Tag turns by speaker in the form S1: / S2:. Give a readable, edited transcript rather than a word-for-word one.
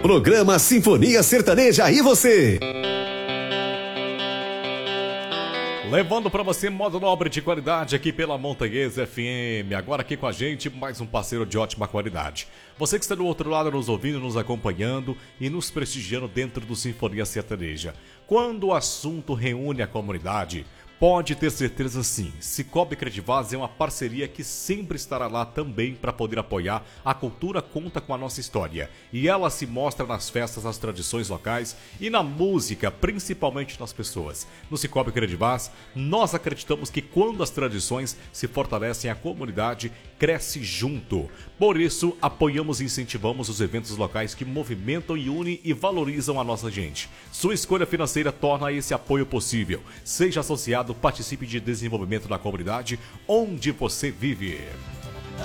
S1: Programa Sinfonia Sertaneja e você.
S2: Levando para você modo nobre de qualidade aqui pela Montanhesa FM. Agora aqui com a gente, mais um parceiro de ótima qualidade. Você que está do outro lado nos ouvindo, nos acompanhando e nos prestigiando dentro do Sinfonia Sertaneja. Quando o assunto reúne a comunidade, pode ter certeza sim, Cicobi Credivaz é uma parceria que sempre estará lá também para poder apoiar. A cultura conta com a nossa história e ela se mostra nas festas, nas tradições locais e na música, principalmente nas pessoas. No Cicobi Credivaz, nós acreditamos que quando as tradições se fortalecem, a comunidade cresce junto. Por isso, apoiamos e incentivamos os eventos locais que movimentam e unem e valorizam a nossa gente. Sua escolha financeira torna esse apoio possível. Seja associado, participe de desenvolvimento da comunidade onde você vive.